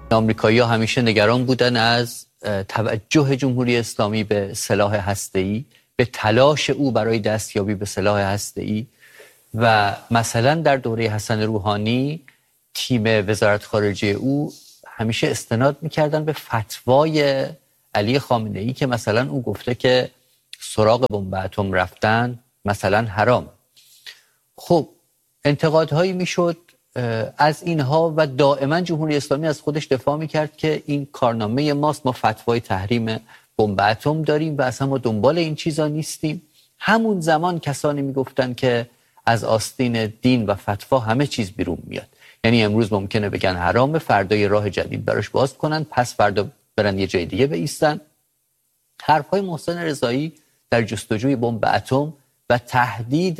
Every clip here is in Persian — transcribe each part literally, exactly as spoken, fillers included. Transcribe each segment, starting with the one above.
آمریکایی‌ها همیشه نگران بودن از توجه جمهوری اسلامی به سلاح هسته‌ای، به تلاش او برای دستیابی به سلاح هسته‌ای و مثلا در دوره حسن روحانی تیم وزارت خارجه او همیشه استناد می‌کردن به فتوای علی خامنه‌ای که مثلا او گفته که سراغ بمب اتم رفتن مثلا حرام. خب انتقادهایی میشد از اینها و دائما جمهوری اسلامی از خودش دفاع میکرد که این کارنامه ماست، ما فتوای تحریم بمب اتم داریم و اصلا ما دنبال این چیزا نیستیم. همون زمان کسانی میگفتن که از آستین دین و فتوا همه چیز بیرون میاد، یعنی امروز ممکنه بگن حرامه، فردا راه جدید براش باز کنن، پس فردا برن یه جای دیگه بایستن. حرفای محسن رضایی در جستجوی بمب اتم و تهدید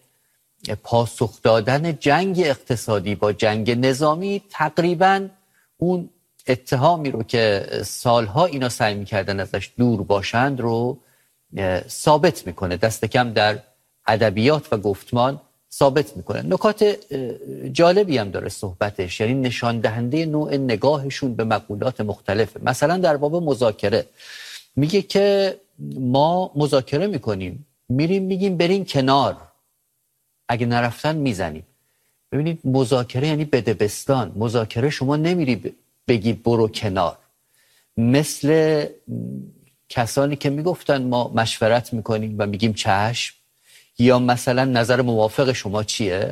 پاسخ دادن جنگ اقتصادی با جنگ نظامی تقریباً اون اتهامی رو که سالها اینا سعی می‌کردن ازش دور باشند رو ثابت میکنه، دست کم در ادبیات و گفتمان ثابت میکنه. نکات جالبی هم داره صحبتش، یعنی نشان دهنده نوع نگاهشون به مقولات مختلفه. مثلا در باب مذاکره میگه که ما مذاکره میکنیم، میریم میگیم بریم کنار، اگه نرفتن میزنیم. ببینید مذاکره یعنی بدبستان. مذاکره شما نمیری بگی برو کنار، مثل کسانی که میگفتن ما مشورت میکنیم و میگیم چشم، یا مثلا نظر موافق شما چیه،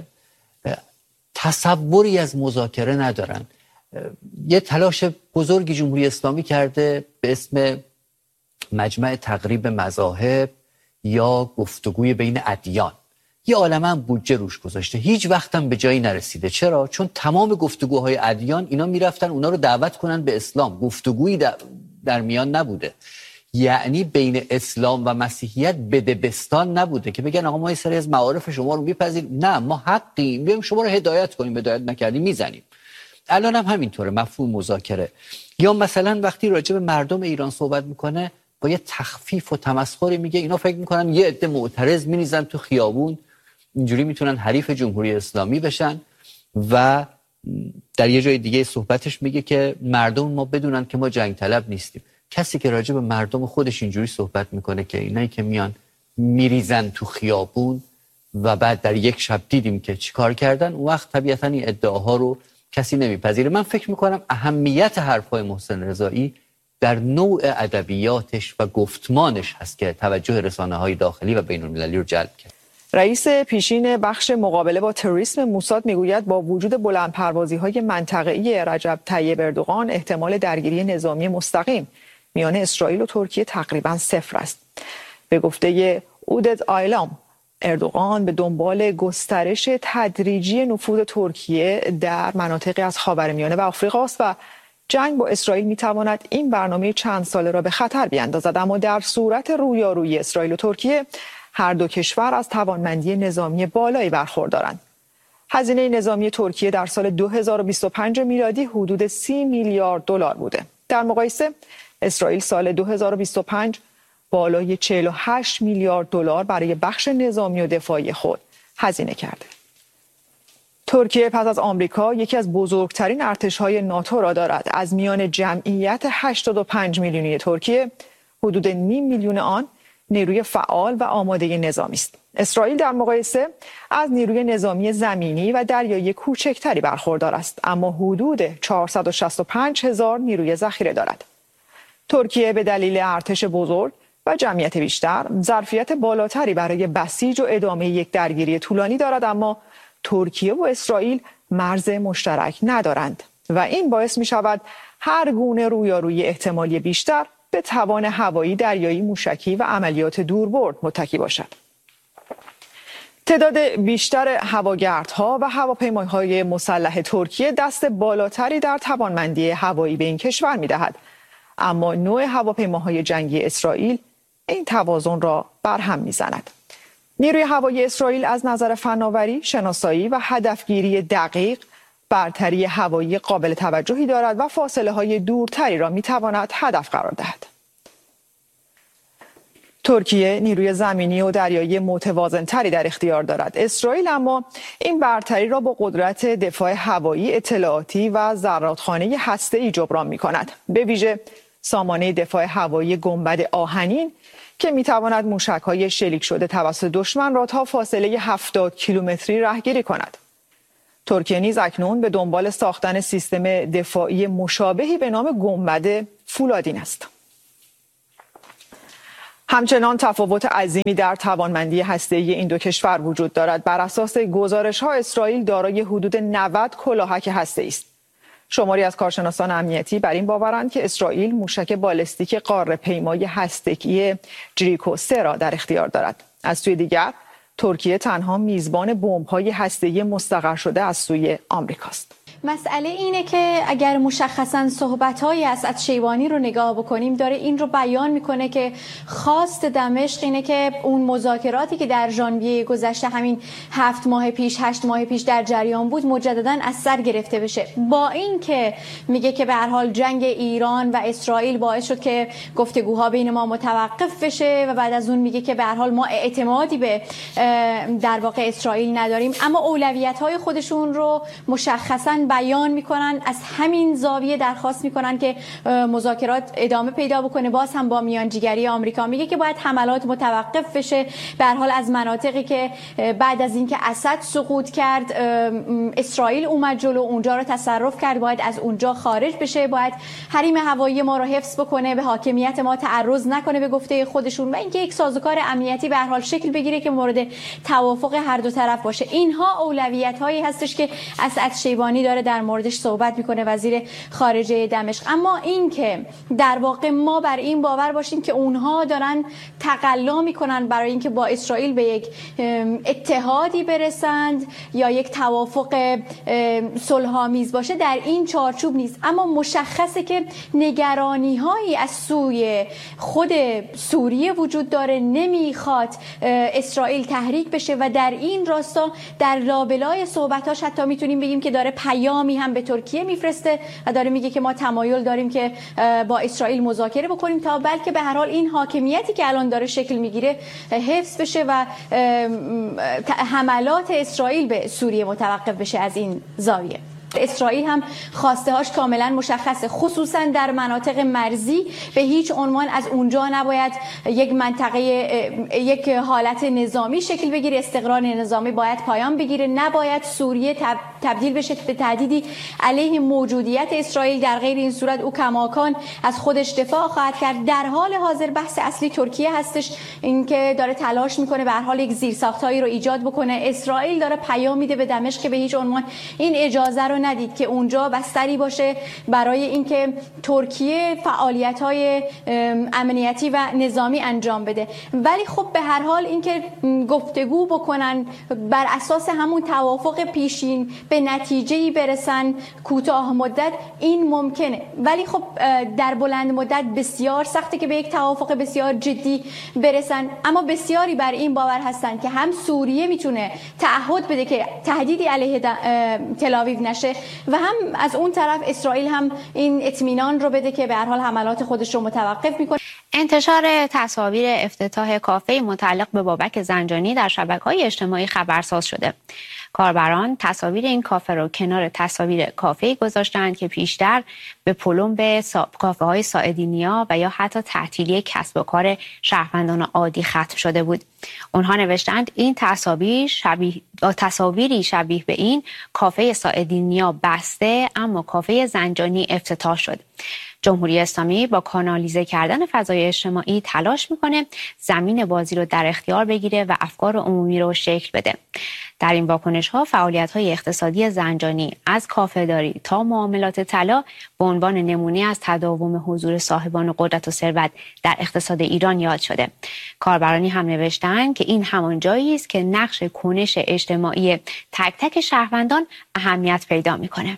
تصوری از مذاکره ندارن. یه تلاش بزرگی جمهوری اسلامی کرده به اسم مجمع تقریب مذاهب یا گفتگوی بین ادیان، یه عالمه بودجه روش گذاشته، هیچ وقت هم به جایی نرسیده. چرا؟ چون تمام گفتگوهای ادیان اینا میرفتن اونا رو دعوت کنن به اسلام، گفتگویی در میان نبوده. یعنی بین اسلام و مسیحیت بدبستان نبوده که بگن آقا ما یه سری از معارف شما رو میپذیریم، نه ما حقی بیایم شما رو هدایت کنیم، هدایت نکردیم میزنیم. الان هم همینطوره مفهوم مذاکره. یا مثلا وقتی راجع به مردم ایران صحبت میکنه با یه تخفیف و تمسخری میگه اینا فکر میکنن یه عده معترض مینیزن تو خیابون اینجوری میتونن حریف جمهوری اسلامی بشن. و در یه جای دیگه صحبتش میگه که مردم ما بدونن که ما جنگ طلب نیستیم. کسی که راجع به مردم خودش اینجوری صحبت میکنه که اینایی که میان میریزن تو خیابون و بعد در یک شب دیدیم که چیکار کردن، اون وقت طبیعتا این ادعاها رو کسی نمیپذیره. من فکر میکنم اهمیت حرفای محسن رضایی در نوع ادبیاتش و گفتمانش هست که توجه رسانه‌های داخلی و بین‌المللی رو جلب کرد. رئیس پیشین بخش مقابله با تروریسم موساد میگوید با وجود بلندپروازی‌های منطقه‌ای رجب طیب اردوغان احتمال درگیری نظامی مستقیم میان اسرائیل و ترکیه تقریباً صفر است. به گفته اودت آیلام، اردوغان به دنبال گسترش تدریجی نفوذ ترکیه در مناطقی از خاورمیانه و آفریقا است و جنگ با اسرائیل میتواند این برنامه چند ساله را به خطر بیاندازد. اما در صورت رویارویی اسرائیل و ترکیه هر دو کشور از توانمندی نظامی بالایی برخوردارند. هزینه نظامی ترکیه در سال دو هزار و بیست و پنج میلادی حدود سی میلیارد دلار بوده. در مقایسه اسرائیل سال دو هزار و بیست و پنج بالای چهل و هشت میلیارد دلار برای بخش نظامی و دفاعی خود هزینه کرده. ترکیه پس از آمریکا یکی از بزرگترین ارتش‌های ناتو را دارد. از میان جمعیت هشتاد و پنج میلیونی ترکیه، حدود نیم میلیون آن نیروی فعال و آماده نظامی است. اسرائیل در مقایسه از نیروی نظامی زمینی و دریایی کوچکتری برخوردار است، اما حدود چهارصد و شصت و پنج هزار نیروی ذخیره دارد. ترکیه به دلیل ارتش بزرگ و جمعیت بیشتر ظرفیت بالاتری برای بسیج و ادامه یک درگیری طولانی دارد، اما ترکیه و اسرائیل مرز مشترک ندارند و این باعث می شود هر گونه رویارویی احتمالی بیشتر به توان هوایی، دریایی، موشکی و عملیات دوربرد متکی باشد. تعداد بیشتر هواگردها و هواپیماهای مسلح ترکیه دست بالاتری در توانمندی هوایی به این کشور می دهد. اما نوع هواپیماهای جنگی اسرائیل این توازن را برهم می زند. نیروی هوایی اسرائیل از نظر فناوری، شناسایی و هدفگیری دقیق برتری هوایی قابل توجهی دارد و فاصله های دورتری را می تواند هدف قرار دهد. ترکیه نیروی زمینی و دریایی متوازن‌تری در اختیار دارد. اسرائیل اما این برتری را با قدرت دفاع هوایی، اطلاعاتی و زرادخانه هسته‌ای جبران می‌کند. به ویژه سامانه دفاع هوایی گنبد آهنین که می‌تواند موشک‌های شلیک شده توسط دشمن را تا فاصله هفتاد کیلومتری رهگیری کند. ترکیه نیز اکنون به دنبال ساختن سیستم دفاعی مشابهی به نام گنبد فولادین است. همچنان تفاوت عظیمی در توانمندی هسته‌ای این دو کشور وجود دارد. بر اساس گزارش‌ها اسرائیل دارای حدود نود کلاهک هسته‌ای است. شماری از کارشناسان امنیتی بر این باورند که اسرائیل موشک بالستیک قاره‌پیمای هسته‌ای جریکو سه را در اختیار دارد. از سوی دیگر ترکیه تنها میزبان بمب‌های هسته‌ای مستقر شده از سوی آمریکاست. مسئله اینه که اگر مشخصاً صحبت‌های اسد شیبانی رو نگاه بکنیم، داره این رو بیان میکنه که خواست دمشق اینه که اون مذاکراتی که در ژانویه گذشته، همین هفت ماه پیش هشت ماه پیش در جریان بود، مجدداً از سر گرفته بشه. با این که میگه که به هر حال جنگ ایران و اسرائیل باعث شد که گفتگوها بین ما متوقف بشه و بعد از اون میگه که به هر حال ما اعتمادی به در واقع اسرائیل نداریم، اما اولویت‌های خودشون رو مشخصاً بیان میکنن. از همین زاویه درخواست میکنن که مذاکرات ادامه پیدا بکنه. باز هم با میانجیگری آمریکا میگه که باید حملات متوقف بشه. به هر حال از مناطقی که بعد از اینکه اسد سقوط کرد اسرائیل اومد جلو، اونجا رو تصرف کرد، باید از اونجا خارج بشه، باید حریم هوایی ما رو حفظ بکنه، به حاکمیت ما تعرض نکنه به گفته خودشون، و اینکه یک سازوکار امنیتی به هر حال شکل بگیره که مورد توافق هر دو طرف باشه. اینها اولویت هایی هستش که اسد شیبانی داره در موردش صحبت میکنه، وزیر خارجه دمشق. اما این که در واقع ما بر این باور باشیم که اونها دارن تقلا میکنن برای اینکه با اسرائیل به یک اتحادی برسند یا یک توافق صلح‌آمیز باشه، در این چارچوب نیست. اما مشخصه که نگرانی هایی از سوی خود سوریه وجود داره، نمیخواد اسرائیل تحریک بشه و در این راستا در لابلای صحبتاش حتی میتونیم بگیم که داره پیامی هم به ترکیه میفرسته و داره میگه که ما تمایل داریم که با اسرائیل مذاکره بکنیم تا بلکه به هر حال این حاکمیتی که الان داره شکل میگیره حفظ بشه و حملات اسرائیل به سوریه متوقف بشه. از این زاویه اسرائیل هم خواسته هاش کاملا مشخصه، خصوصا در مناطق مرزی. به هیچ عنوان از اونجا نباید یک منطقه یک حالت نظامی شکل بگیره، استقرار نظامی باید پایان بگیره، نباید سوریه تبدیل بشه به تهدیدی علیه موجودیت اسرائیل. در غیر این صورت او کماکان از خودش دفاع خواهد کرد. در حال حاضر بحث اصلی ترکیه هستش، اینکه داره تلاش میکنه به هر حال یک زیرساختایی رو ایجاد بکنه. اسرائیل داره پیام میده به دمشق که به هیچ عنوان این اجازه رو ندید که اونجا بستری باشه برای اینکه ترکیه فعالیت‌های امنیتی و نظامی انجام بده. ولی خب به هر حال اینکه گفتگو بکنن بر اساس همون توافق پیشین به نتیجه‌ای برسن کوتاه مدت، این ممکنه، ولی خب در بلند مدت بسیار سخته که به یک توافق بسیار جدی برسن. اما بسیاری بر این باور هستن که هم سوریه میتونه تعهد بده که تهدیدی علیه تل‌آویو نشه و هم از اون طرف اسرائیل هم این اطمینان رو بده که به هر حال حملات خودش رو متوقف میکنه. انتشار تصاویر افتتاح کافه متعلق به بابک زنجانی در شبکه‌های اجتماعی خبرساز شده. کاربران تصاویر این کافه رو کنار تصاویر کافه‌ای گذاشتند که پیشتر به پلمب کافه های ساعدینیا و یا حتی تعطیلی کسب و کار شهروندان عادی ختم شده بود. اونها نوشتند این تصاویر شبیه تصاویری شبیه به این کافه ساعدینیا بسته، اما کافه زنجانی افتتاح شد. جمهوری اسلامی با کانالیزه کردن فضای اجتماعی تلاش میکنه زمین بازی رو در اختیار بگیره و افکار عمومی رو شکل بده. در این واکنش ها فعالیت های اقتصادی زنجانی از کافه داری تا معاملات طلا به عنوان نمونه از تداوم حضور صاحبان قدرت و ثروت در اقتصاد ایران یاد شده. کاربرانی هم نوشتند که این همان جایی است که نقش کنش اجتماعی تک تک شهروندان اهمیت پیدا میکنه.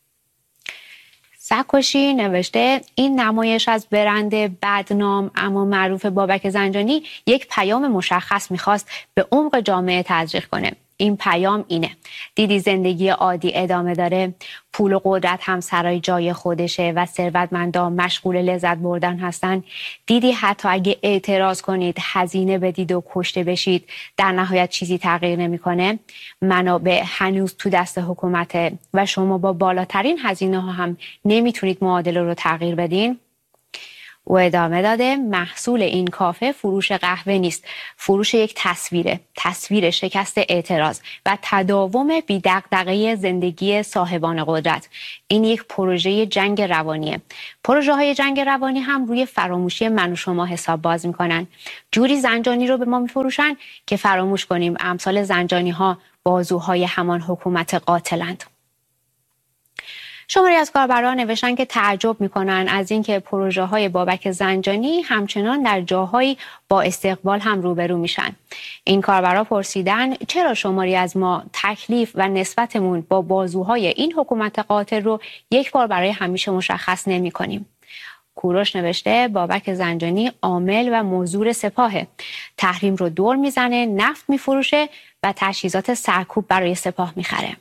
سکوشی نوشته این نمایش از برند بدنام اما معروف بابک زنجانی یک پیام مشخص میخواست به عمق جامعه تزریق کنه. این پیام اینه: دیدی زندگی عادی ادامه داره، پول و قدرت هم سرای جای خودشه و ثروتمندان مشغول لذت بردن هستن. دیدی حتی اگه اعتراض کنید، هزینه بدید و کشته بشید، در نهایت چیزی تغییر نمیکنه. منابع هنوز تو دست حکومته و شما با بالاترین هزینه ها هم نمیتونید معادله رو تغییر بدین. و ادامه داده: محصول این کافه فروش قهوه نیست، فروش یک تصویره، تصویر شکست اعتراض و تداوم بی دغدغه زندگی صاحبان قدرت. این یک پروژه جنگ روانیه. پروژه های جنگ روانی هم روی فراموشی من و شما حساب باز میکنن. جوری زنجانی رو به ما میفروشن که فراموش کنیم امثال زنجانی ها بازوهای همان حکومت قاتلند. شماری از کاربران نوشتن که تعجب میکنن از اینکه پروژه های بابک زنجانی همچنان در جاهایی با استقبال هم روبرو میشن. این کاربرا پرسیدن چرا شماری از ما تکلیف و نسبتمون با بازوهای این حکومت قاتل رو یک بار برای همیشه مشخص نمی کنیم. کوروش نوشته بابک زنجانی عامل و مزدور سپاهه، تحریم رو دور میزنه، نفت میفروشه و تجهیزات سرکوب برای سپاه میخره.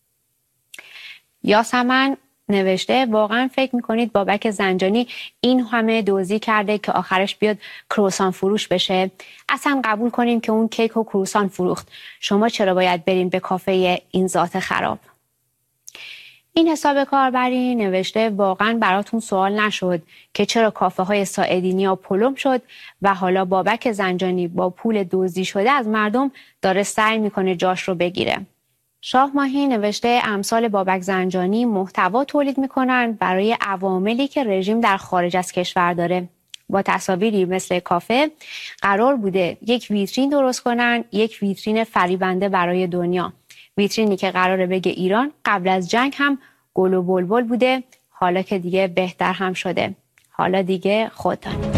یاسمن نوشته واقعا فکر میکنید بابک زنجانی این همه دزدی کرده که آخرش بیاد کروسان فروش بشه؟ اصلا قبول کنیم که اون کیک و کروسان فروخت. شما چرا باید برین به کافه این ذات خراب؟ این حساب کاربری نوشته واقعا براتون سوال نشد که چرا کافه های ساعدینیا پلم شد و حالا بابک زنجانی با پول دزدی شده از مردم داره سعی میکنه جاش رو بگیره. شاه ماهی نوشته امثال بابک زنجانی محتوا تولید میکنن برای عواملی که رژیم در خارج از کشور داره. با تصاویری مثل کافه قرار بوده یک ویترین درست کنن، یک ویترین فریبنده برای دنیا. ویترینی که قراره بگه ایران قبل از جنگ هم گل و بلبل بوده، حالا که دیگه بهتر هم شده. حالا دیگه خود دانید.